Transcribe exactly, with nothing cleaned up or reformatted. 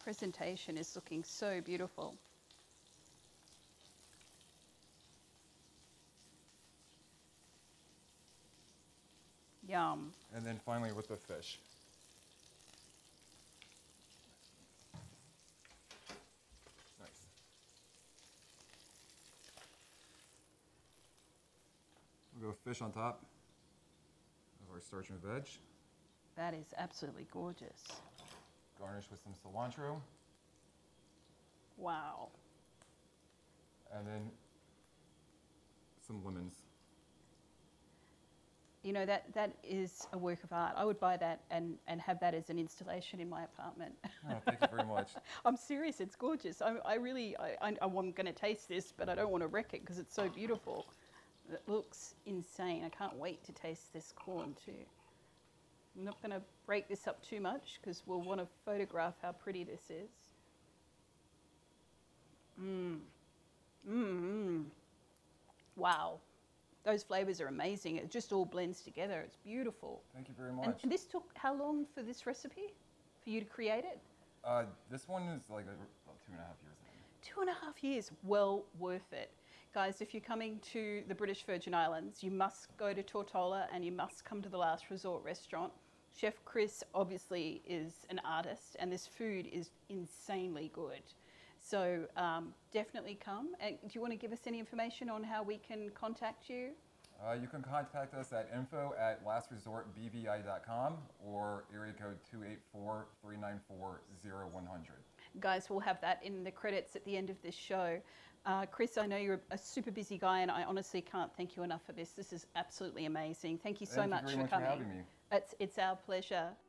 presentation is looking so beautiful. Yum. And then finally with the fish. Nice. We'll go fish on top of our starch and veg. That is absolutely gorgeous. Garnish with some cilantro. Wow. And then some lemons. You know, that, that is a work of art. I would buy that and, and have that as an installation in my apartment. Oh, thank you very much. I'm serious, it's gorgeous. I, I really, I, I, I'm going to taste this, but I don't want to wreck it because it's so beautiful. It looks insane. I can't wait to taste this corn too. I'm not going to break this up too much because we'll want to photograph how pretty this is. Mmm. Mmm. Mm. Wow. Those flavors are amazing. It just all blends together. It's beautiful. Thank you very much. And, and this took how long for this recipe? For you to create it? Uh, this one is like a, about two and a half years in. Two and a half years. Well worth it. Guys, if you're coming to the British Virgin Islands, you must go to Tortola and you must come to the Last Resort restaurant. Chef Chris obviously is an artist and this food is insanely good. So um, definitely come. And do you want to give us any information on how we can contact you? Uh, you can contact us at info at last resort b v i dot com or area code two eight four, three nine four, zero one zero zero. Guys, we'll have that in the credits at the end of this show. Uh, Chris, I know you're a super busy guy and I honestly can't thank you enough for this. This is absolutely amazing. Thank you so Thank much you very for much coming. for having me. It's, it's our pleasure.